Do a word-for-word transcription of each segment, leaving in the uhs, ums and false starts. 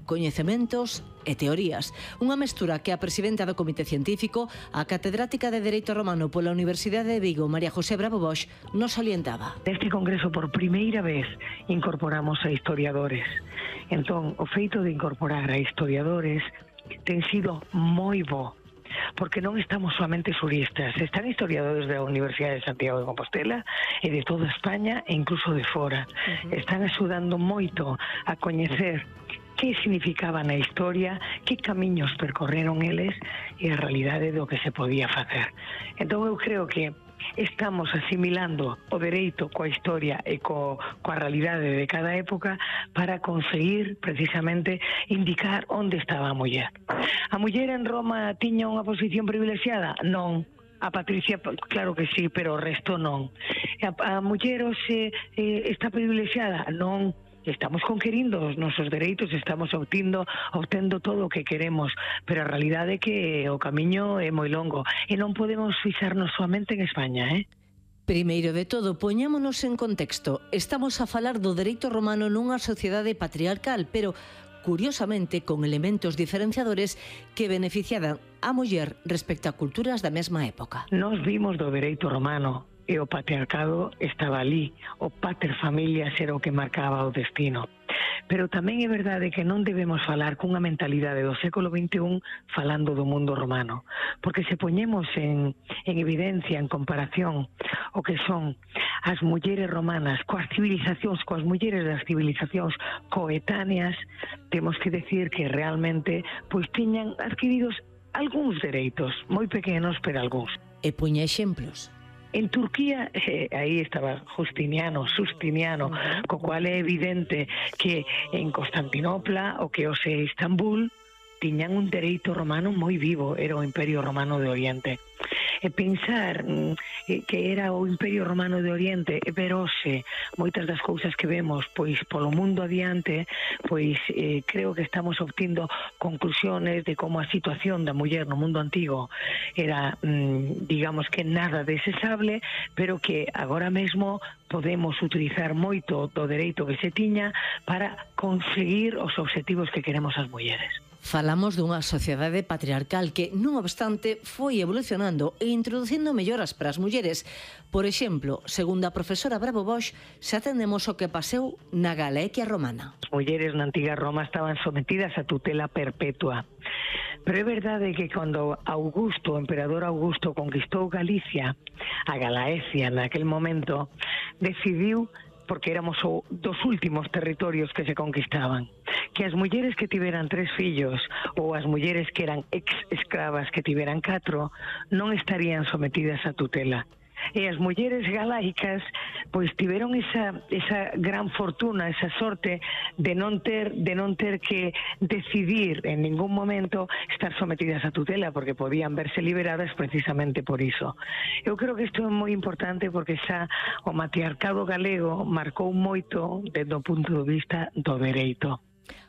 coñecementos e teorías. Unha mestura que a presidenta do Comité Científico, a catedrática de Dereito Romano pola Universidade de Vigo, María José Bravo Bosch, nos salientaba. Neste congreso, por primeira vez, incorporamos a historiadores. Entón, o feito de incorporar a historiadores ten sido moi bo, porque non estamos somente xuristas, están historiadores da Universidade de Santiago de Compostela e de toda España e incluso de fora. Uh-huh. Están axudando moito a coñecer que significaba na historia, que camiños percorreron eles e a realidade do que se podía facer. Entón eu creo que estamos asimilando o dereito coa historia e co, coa realidade de cada época para conseguir precisamente indicar onde estaba a muller. A muller en Roma tiña unha posición privilexiada? Non. A Patricia, claro que sí, pero o resto non. A, a muller hoxe eh, está privilexiada? Non. Estamos conquerindo os nosos dereitos, estamos obtindo, obtendo todo o que queremos, pero a realidade é que o camiño é moi longo e non podemos fixarnos soamente en España, eh? Primeiro de todo, poñámonos en contexto. Estamos a falar do dereito romano nunha sociedade patriarcal, pero curiosamente con elementos diferenciadores que beneficiaban a muller respecto a culturas da mesma época. Nos vimos do dereito romano e o patriarcado estaba ali, o pater familias era o que marcaba o destino. Pero tamén é verdade que non debemos falar cunha mentalidade do século veintiún falando do mundo romano, porque se poñemos en, en evidencia, en comparación, o que son as mulleres romanas coas civilizacións, coas mulleres das civilizacións coetáneas, temos que decir que realmente pois tiñan adquiridos algúns dereitos, moi pequenos, pero algúns. E puña exemplos. En Turquía, eh, aí estaba Justiniano, Sustiniano, uh-huh. co cual é evidente que en Constantinopla, o que hoxe é Istambul, tiñan un dereito romano moi vivo, era o Imperio Romano de Oriente. E pensar eh, que era o Imperio Romano de Oriente, pero hoxe, moitas das cousas que vemos pois polo mundo adiante, pois eh, creo que estamos obtindo conclusiones de como a situación da muller no mundo antigo era, mm, digamos que nada desexable, pero que agora mesmo podemos utilizar moito do dereito que se tiña para conseguir os obxectivos que queremos as mulleres. Falamos dunha sociedade patriarcal que, non obstante, foi evolucionando e introducindo melloras para as mulleres. Por exemplo, segundo a profesora Bravo Bosch, se atendemos o que paseu na Galaequia romana. As mulleres na antiga Roma estaban sometidas a tutela perpetua. Pero é verdade que cando Augusto, o emperador Augusto, conquistou Galicia, a Galaecia naquel momento, decidiu, porque éramos o, dos últimos territorios que se conquistaban, que as mulleres que tiveran tres fillos ou as mulleres que eran ex-escravas que tiveran catro non estarían sometidas a tutela. E as mulleres galaicas pois tiveron esa, esa gran fortuna, esa sorte de non ter de non ter que decidir en ningún momento estar sometidas a tutela, porque podían verse liberadas precisamente por iso. Eu creo que isto é moi importante porque xa o matriarcado galego marcou moito desde o punto de vista do dereito.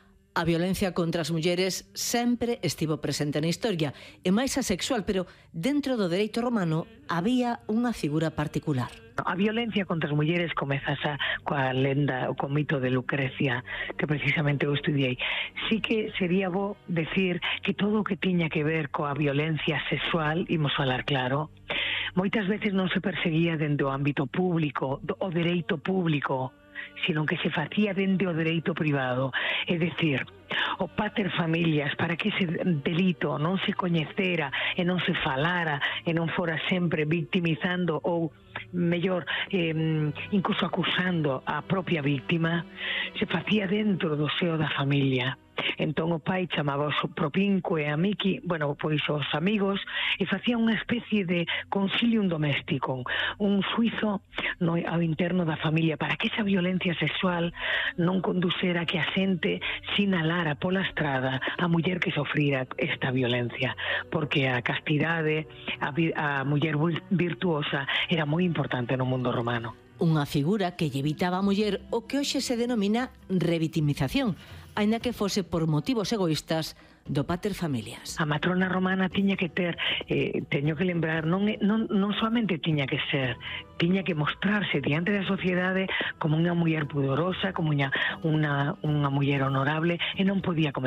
A violencia contra as mulleres sempre estivo presente na historia, e máis a sexual, pero dentro do dereito romano había unha figura particular. A violencia contra as mulleres comeza xa coa lenda, o mito de Lucrecia, que precisamente eu estudiei. Sí que sería bo decir que todo o que tiña que ver coa violencia sexual, imos falar claro, moitas veces non se perseguía dentro do ámbito público, o dereito público, sino que se facía dende o dereito privado. É dicir, o pater familias, para que ese delito non se coñecera e non se falara e non fora sempre victimizando ou, mellor, eh, incluso acusando a propia víctima, se facía dentro do seo da familia. Entón o pai chamaba os propinque e amici, bueno, pois os amigos, e facía unha especie de concilium doméstico, un suizo no, ao interno da familia, para que esa violencia sexual non conducera que a xente sinalara pola estrada a muller que sofrira esta violencia, porque a castidade, a, a muller virtuosa era moi importante no mundo romano. Unha figura que lle evitaba a muller o que hoxe se denomina revitimización, aínda que fose por motivos egoístas do pater familias. A matrona romana tiña que ter, eh, teño que lembrar, non, non, non solamente tiña que ser, tiña que mostrarse diante da sociedade como unha muller pudorosa, como unha, unha, unha muller honorable, e non podía cometer